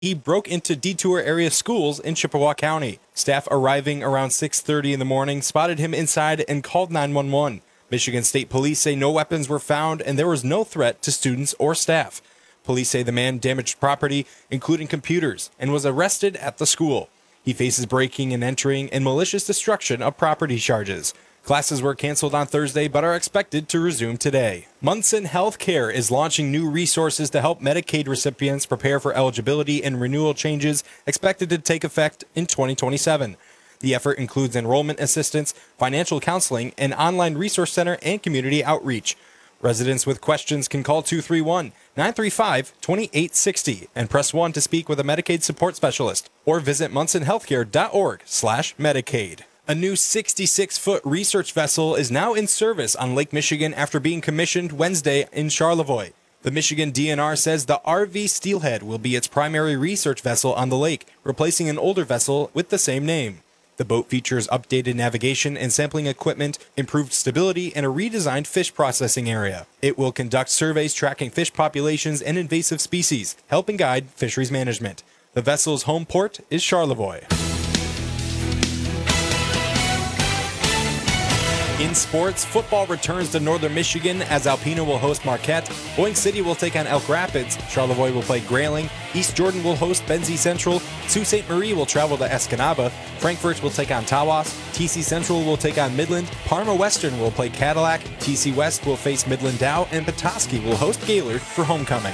He broke into Detour area schools in Chippewa County. Staff arriving around 6:30 in the morning spotted him inside and called 911. Michigan State Police say no weapons were found and there was no threat to students or staff. Police say the man damaged property, including computers, and was arrested at the school. He faces breaking and entering and malicious destruction of property charges. Classes were canceled on Thursday but are expected to resume today. Munson Healthcare is launching new resources to help Medicaid recipients prepare for eligibility and renewal changes expected to take effect in 2027. The effort includes enrollment assistance, financial counseling, an online resource center, and community outreach. Residents with questions can call 231-935-2860 and press 1 to speak with a Medicaid support specialist or visit munsonhealthcare.org/Medicaid. A new 66-foot research vessel is now in service on Lake Michigan after being commissioned Wednesday in Charlevoix. The Michigan DNR says the RV Steelhead will be its primary research vessel on the lake, replacing an older vessel with the same name. The boat features updated navigation and sampling equipment, improved stability, and a redesigned fish processing area. It will conduct surveys tracking fish populations and invasive species, helping guide fisheries management. The vessel's home port is Charlevoix. In sports, football returns to Northern Michigan as Alpena will host Marquette, Boyne City will take on Elk Rapids, Charlevoix will play Grayling, East Jordan will host Benzie Central, Sault Ste. Marie will travel to Escanaba, Frankfurt will take on Tawas, TC Central will take on Midland, Parma Western will play Cadillac, TC West will face Midland Dow, and Petoskey will host Gaylord for homecoming.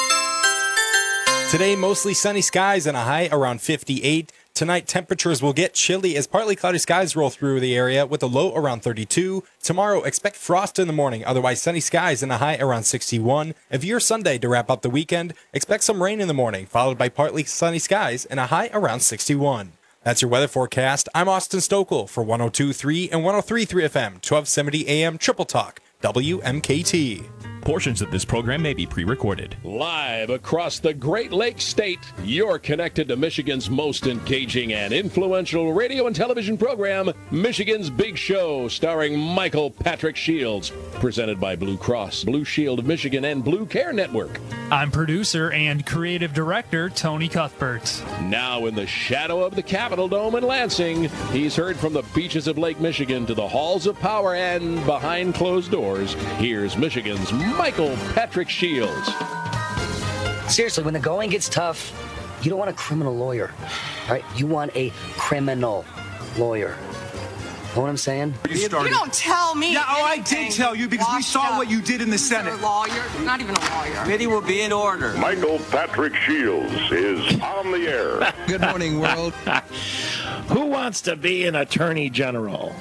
Today, mostly sunny skies and a high around 58. Tonight, temperatures will get chilly as partly cloudy skies roll through the area with a low around 32. Tomorrow, expect frost in the morning, otherwise sunny skies and a high around 61. And for your Sunday to wrap up the weekend, expect some rain in the morning, followed by partly sunny skies and a high around 61. That's your weather forecast. I'm Austin Stokel for 102.3 and 103.3 FM, 1270 AM Triple Talk, WMKT. Portions of this program may be pre-recorded. Live across the Great Lakes State, you're connected to Michigan's most engaging and influential radio and television program, Michigan's Big Show, starring Michael Patrick Shields. Presented by Blue Cross, Blue Shield of Michigan, and Blue Care Network. I'm producer and creative director Tony Cuthbert. Now in the shadow of the Capitol Dome in Lansing, he's heard from the beaches of Lake Michigan to the halls of power and behind closed doors. Here's Michigan's Michael Patrick Shields. Seriously, when the going gets tough, you don't want a criminal lawyer, right? You want a criminal lawyer. Know what I'm saying? You don't tell me. Yeah, I did tell you because we saw what you did in the Senate. You're a lawyer, not even a lawyer. Committee will be in order. Michael Patrick Shields is on the air. Good morning, world. Who wants to be an attorney general?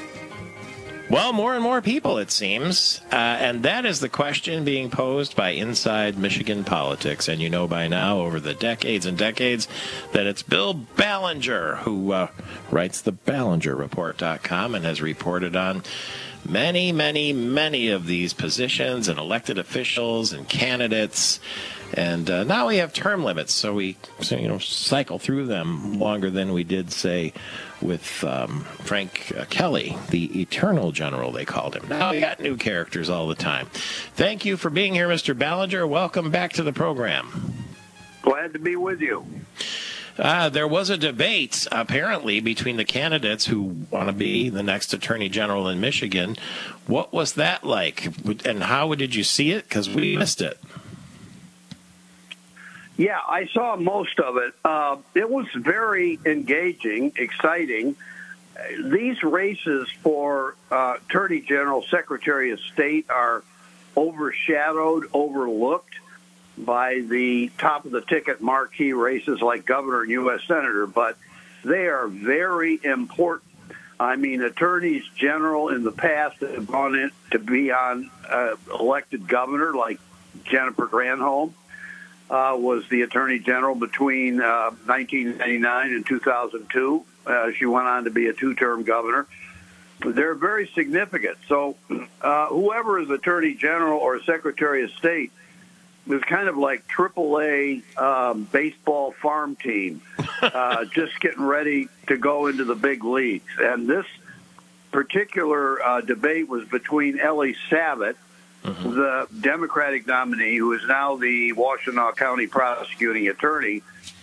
Well, more and more people, it seems. And that is the question being posed by Inside Michigan Politics. And you know by now, over the decades and decades, that it's Bill Ballinger who writes the BallingerReport.com and has reported on many, many, many of these positions and elected officials and candidates. And now we have term limits, so we cycle through them longer than we did, say, with Frank Kelly, the Eternal General, they called him. Now we got new characters all the time. Thank you for being here, Mr. Ballinger. Welcome back to the program. Glad to be with you. There was a debate, apparently, between the candidates who want to be the next Attorney General in Michigan. What was that like, and how did you see it? Because we missed it. Yeah, I saw most of it. It was very engaging, exciting. These races for Attorney General, Secretary of State are overshadowed, overlooked by the top-of-the-ticket marquee races like governor and U.S. senator, but they are very important. I mean, attorneys general in the past have gone in to be on elected governor, like Jennifer Granholm. Was the Attorney General between 1999 and 2002. She went on to be a two-term governor. They're very significant. So whoever is Attorney General or Secretary of State is kind of like AAA baseball farm team, just getting ready to go into the big leagues. And this particular debate was between Ellie Savitt, the Democratic nominee, who is now the Washtenaw County prosecuting attorney,